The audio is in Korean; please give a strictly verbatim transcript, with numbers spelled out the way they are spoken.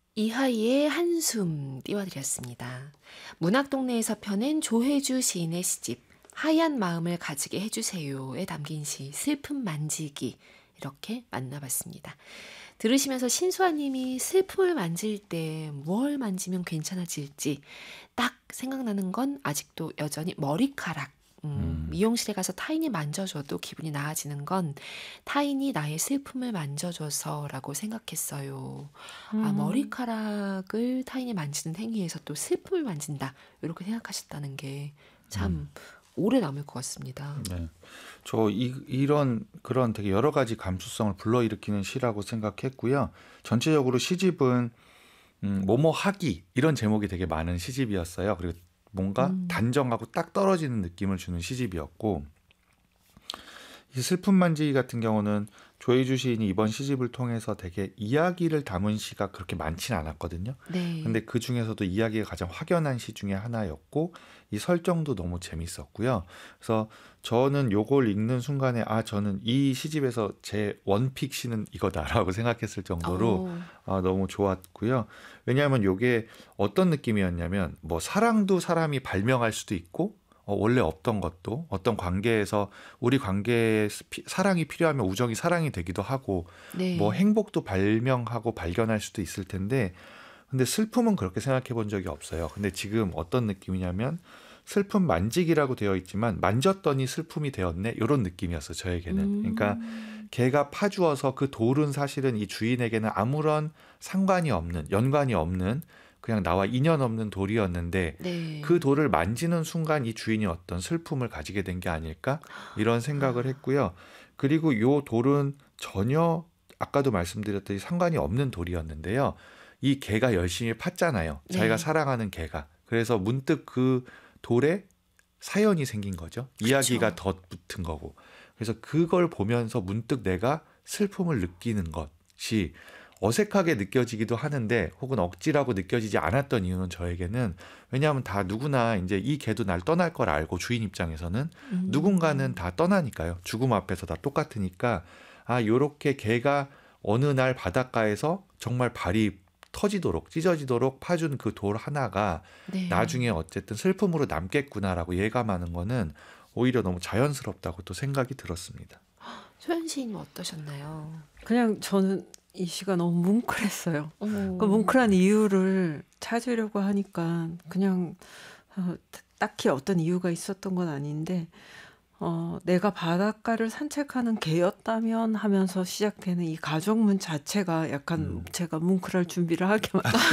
이하이의 한숨 띄워드렸습니다. 문학동네에서 펴낸 조혜주 시인의 시집 하얀 마음을 가지게 해주세요에 담긴 시 슬픔 만지기 이렇게 만나봤습니다. 들으시면서 신수아님이 슬픔을 만질 때 뭘 만지면 괜찮아질지 딱 생각나는 건 아직도 여전히 머리카락. 음, 음. 미용실에 가서 타인이 만져줘도 기분이 나아지는 건 타인이 나의 슬픔을 만져줘서라고 생각했어요. 아, 음. 머리카락을 타인이 만지는 행위에서 또 슬픔을 만진다. 이렇게 생각하셨다는 게 참 오래 남을 것 같습니다. 네. 저 이, 이런 그런 되게 여러 가지 감수성을 불러일으키는 시라고 생각했고요. 전체적으로 시집은 음, 뭐뭐 하기 이런 제목이 되게 많은 시집이었어요. 그리고 뭔가 음. 단정하고 딱 떨어지는 느낌을 주는 시집이었고, 이 슬픔 만지기 같은 경우는 조혜주 시인이 이번 시집을 통해서 되게 이야기를 담은 시가 그렇게 많지는 않았거든요. 네. 근데 그 중에서도 이야기가 가장 확연한 시 중에 하나였고, 이 설정도 너무 재밌었고요. 그래서 저는 요걸 읽는 순간에 아 저는 이 시집에서 제 원픽 시는 이거다라고 생각했을 정도로 어, 아, 너무 좋았고요. 왜냐하면 요게 어떤 느낌이었냐면 뭐 사랑도 사람이 발명할 수도 있고 어, 원래 없던 것도 어떤 관계에서 우리 관계에 피- 사랑이 필요하면 우정이 사랑이 되기도 하고 네. 뭐 행복도 발명하고 발견할 수도 있을 텐데, 근데 슬픔은 그렇게 생각해 본 적이 없어요. 근데 지금 어떤 느낌이냐면 슬픔 만지기라고 되어 있지만 만졌더니 슬픔이 되었네 이런 느낌이었어요, 저에게는. 음. 그러니까 개가 파주어서 그 돌은 사실은 이 주인에게는 아무런 상관이 없는, 연관이 없는, 그냥 나와 인연 없는 돌이었는데 네. 그 돌을 만지는 순간 이 주인이 어떤 슬픔을 가지게 된 게 아닐까 이런 생각을 했고요. 그리고 요 돌은 전혀 아까도 말씀드렸듯이 상관이 없는 돌이었는데요. 이 개가 열심히 팠잖아요. 자기가 네. 사랑하는 개가. 그래서 문득 그 돌에 사연이 생긴 거죠. 이야기가 덧붙은 거고. 그래서 그걸 보면서 문득 내가 슬픔을 느끼는 것이 어색하게 느껴지기도 하는데 혹은 억지라고 느껴지지 않았던 이유는 저에게는, 왜냐하면 다 누구나 이제 이 개도 날 떠날 걸 알고 주인 입장에서는 음. 누군가는 다 떠나니까요. 죽음 앞에서 다 똑같으니까 아 요렇게 개가 어느 날 바닷가에서 정말 발이 터지도록 찢어지도록 파준 그 돌 하나가 네. 나중에 어쨌든 슬픔으로 남겠구나라고 예감하는 거는 오히려 너무 자연스럽다고 또 생각이 들었습니다. 소연 시인은 어떠셨나요? 그냥 저는 이 시가 너무 뭉클했어요. 어. 그 뭉클한 이유를 찾으려고 하니까 그냥 어, 딱히 어떤 이유가 있었던 건 아닌데 어, 내가 바닷가를 산책하는 개였다면 하면서 시작되는 이 가족문 자체가 약간 음. 제가 뭉클할 준비를 하게 만들어요.